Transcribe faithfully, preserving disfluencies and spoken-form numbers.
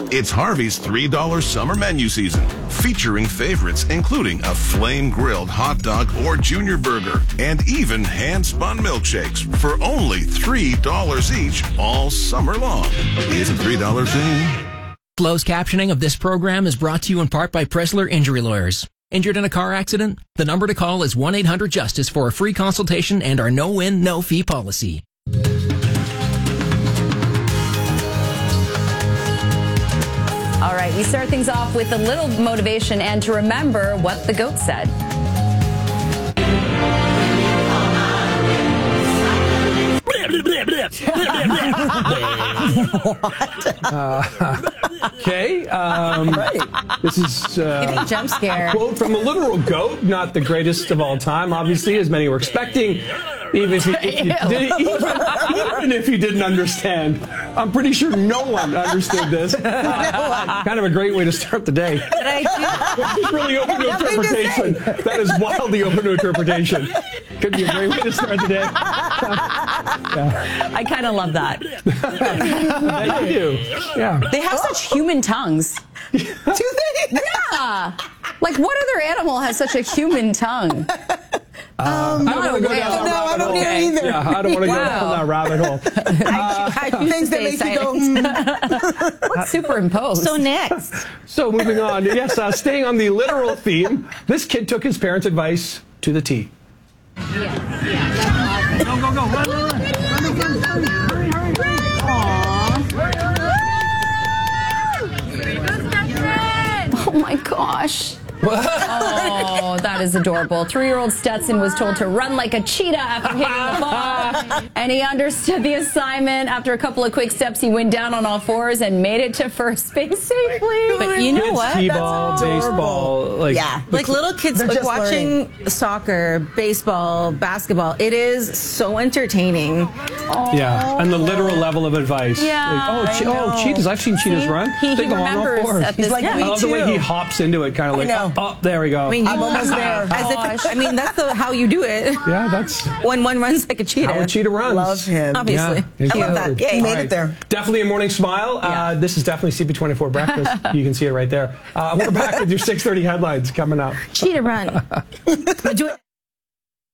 It's Harvey's three dollar summer menu season, featuring favorites including a flame-grilled hot dog or junior burger, and even hand-spun milkshakes for only three dollars each all summer long. It's a three dollar thing. Closed captioning of this program is brought to you in part by Pressler Injury Lawyers. Injured in a car accident? The number to call is one eight hundred justice for a free consultation and our no-win, no-fee policy. All right, we start things off with a little motivation and to remember what the GOAT said. uh, okay. Um, right. This is uh, a jump scare. A quote from the literal GOAT, not the greatest of all time, obviously, as many were expecting. Even if, you, if you did, even, even if you didn't understand, I'm pretty sure no one understood this. Kind of a great way to start the day. It's really open to interpretation. That is wildly open to interpretation. Could be a great way to start the day. Yeah. I kind of love that. Thank you. Yeah. They have such human tongues. Do they? Yeah. Like, what other animal has such a human tongue? Um, I don't want to go down that no, rabbit I don't hole. either. Yeah, I don't want to Wow. go down that rabbit hole. Uh, I, I things that make you go, mm. Let's superimpose. So next. So moving on. Yes, uh, staying on the literal theme, this kid took his parents' advice to the T. Yeah, yeah. Go, go, go. Run, run, run. Run, run, run. Hurry, hurry, hurry. Oh my gosh. Oh, that is adorable. Three-year-old Stetson was told to run like a cheetah after hitting the ball, and he understood the assignment. After a couple of quick steps, he went down on all fours and made it to first base safely. But you know Kids, what? T-ball, baseball, like Yeah, like little kids like watching learning. soccer, baseball, basketball. It is so entertaining. Yeah, and the literal level of advice. Yeah, like, oh, che- oh, cheetahs! I've seen cheetahs run. He, they he go on all remembers fours. at this He's like, yeah. I love the way too. he hops into it, kind of like, oh, oh, there we go. I mean, I'm almost there. As if, I mean, that's the, how you do it. Yeah, that's When one runs like a cheetah. how a cheetah runs. Love him. Obviously. Yeah, I love that. Yeah, he made right. it there. Definitely a morning smile. Yeah. Uh, this is definitely C P twenty-four breakfast. You can see it right there. Uh, we're back with your six thirty headlines coming up. Cheetah run. Do it.